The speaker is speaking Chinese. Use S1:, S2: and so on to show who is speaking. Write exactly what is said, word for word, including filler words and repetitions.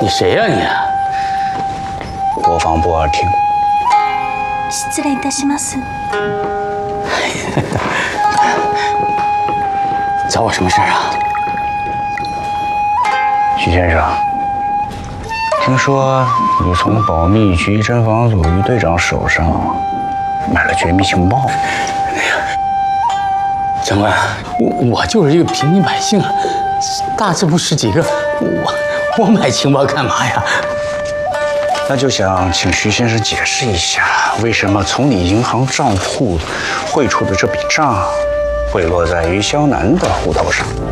S1: 底谁呀你？
S2: 国防部二厅。
S3: 失礼いたします。
S1: 找我什么事儿啊？
S2: 徐先生，听说你从保密局侦防组于队长手上买了绝密情报。
S1: 长官，我我就是一个平民百姓啊，大字不识几个，我我买情报干嘛呀？
S2: 那就想请徐先生解释一下，为什么从你银行账户汇出的这笔账会落在于肖楠的户头上？